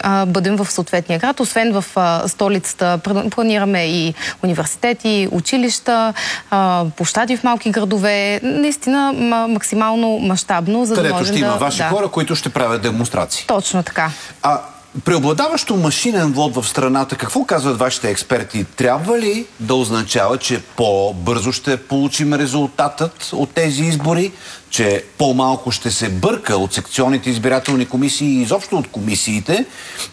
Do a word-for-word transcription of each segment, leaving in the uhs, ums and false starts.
а, бъдем в съответния град. Освен в а, столицата, планираме и университети, училища, а, площади в малки градове. Наистина максимално мащабно, за да където можем ще има да... ваши да. хора, които ще правят демонстрации. Точно така. А преобладаващо машинен вот в страната, какво казват вашите експерти? Трябва ли да означава, че по-бързо ще получим резултатът от тези избори, че по-малко ще се бърка от секционните избирателни комисии и изобщо от комисиите,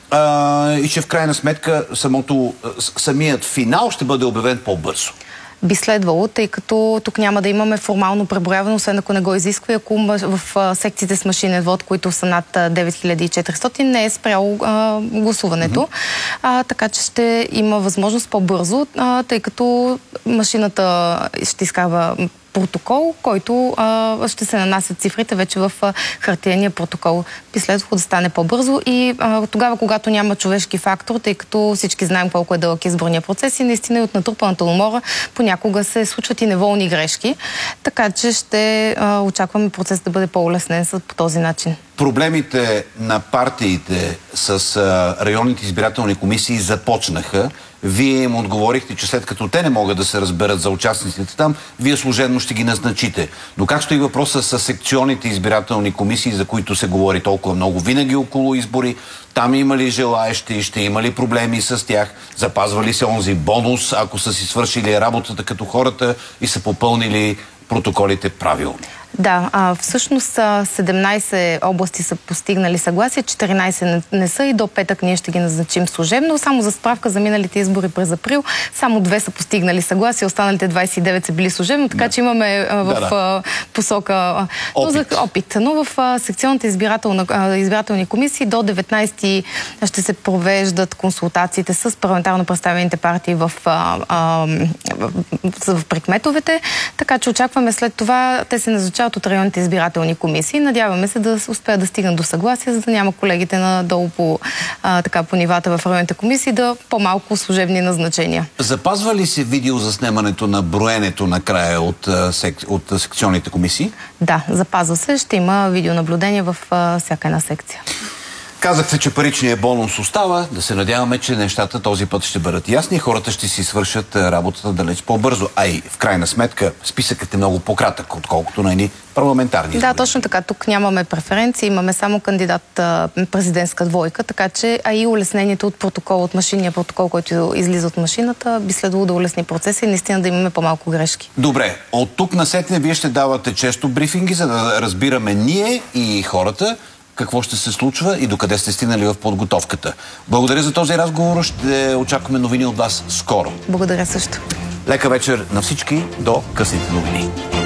а, и че в крайна сметка самото, самият финал ще бъде обявен по-бързо? Би следвало, тъй като тук няма да имаме формално преброяване, освен ако не го изисква, ако в секциите с машинен вод, които са над девет хиляди и четиристотин, не е спряло а, гласуването. Mm-hmm. а, така че ще има възможност по-бързо, а, тъй като машината ще изкарва протокол, който а, ще се нанасят цифрите вече в а, хартияния протокол. Би следвало да стане по-бързо и а, тогава, когато няма човешки фактор, тъй като всички знаем колко е дълъг изборния процес и наистина и от натрупаната умора понякога се случват и неволни грешки. Така че ще а, очакваме процес да бъде по-улеснен по този начин. Проблемите на партиите с а, районните избирателни комисии започнаха. Вие им отговорихте, че след като те не могат да се разберат за участниците там, вие служебно ще ги назначите. Но как стои въпроса с секционните избирателни комисии, за които се говори толкова много винаги около избори? Там има ли желаещи, ще има ли проблеми с тях? Запазва ли се онзи бонус, ако са си свършили работата като хората и са попълнили протоколите правилно? Да, а, всъщност седемнайсет области са постигнали съгласие, четиринайсет не, не са и до петък ние ще ги назначим служебно. Само за справка за миналите избори през април, само две са постигнали съгласие, останалите двайсет и девет са били служебно, така да. Че имаме а, в да, да. А, посока а, опит. Но, за, опит. Но в а, секционните избирателни комисии до деветнайсети ще се провеждат консултациите с парламентарно представените партии в, а, а, в, в, в прикметовете, така че очакваме след това те се назначават от районните избирателни комисии. Надяваме се да успеят да стигнат до съгласие, за да няма колегите надолу по, а, така, по нивата в районните комисии да по-малко служебни назначения. Запазва ли се видео за снимането на броенето накрая от, сек... от секционните комисии? Да, запазва се. Ще има видеонаблюдение в а, всяка една секция. Казахте, че паричният бонус остава. Да се надяваме, че нещата този път ще бъдат ясни и хората ще си свършат работата далеч по-бързо. А и в крайна сметка списъкът е много по-кратък, отколкото на едни парламентарни избори. Да, точно така. Тук нямаме преференции, имаме само кандидат президентска двойка, така че а и улеснението от протокол, от машинния протокол, който излиза от машината, би следвало да улесни процеса и наистина да имаме по-малко грешки. Добре, от тук насетне вие ще давате често брифинги, за да разбираме ние и хората какво ще се случва и докъде сте стигнали в подготовката. Благодаря за този разговор. Ще очакваме новини от вас скоро. Благодаря също. Лека вечер на всички. До късните новини.